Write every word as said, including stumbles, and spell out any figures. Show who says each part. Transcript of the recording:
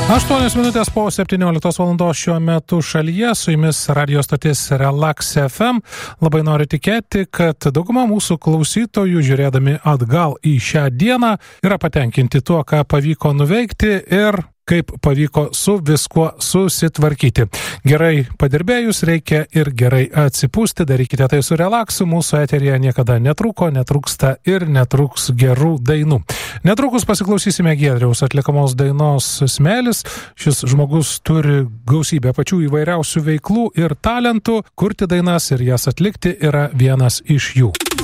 Speaker 1: aštuonios minutės po septynioliktos valandos šiuo metu šalyje, su jumis radio stotis Relax F M. Labai noriu tikėti, kad dauguma mūsų klausytojų, žiūrėdami atgal į šią dieną, yra patenkinti tuo, ką pavyko nuveikti ir kaip pavyko su viskuo susitvarkyti. Gerai padirbėjus reikia ir gerai atsipūsti, darykite tai su relaksu, mūsų eterija niekada netrūko, netrūksta ir netruks gerų dainų. Netrukus pasiklausysime Giedriaus atlikamos dainos Smėlis. Šis žmogus turi gausybę pačių įvairiausių veiklų ir talentų, kurti dainas ir jas atlikti yra vienas iš jų.